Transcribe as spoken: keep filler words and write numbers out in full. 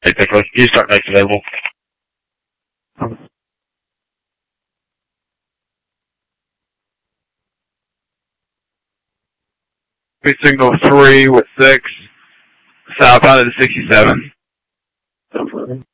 You start next available. We signal three with six, southbound at sixty-seven.